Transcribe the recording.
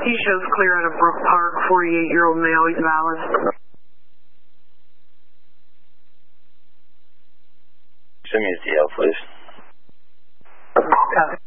He shows clear out of Brook Park, 48-year-old male. He's valid. Send me his DL, please. Got it.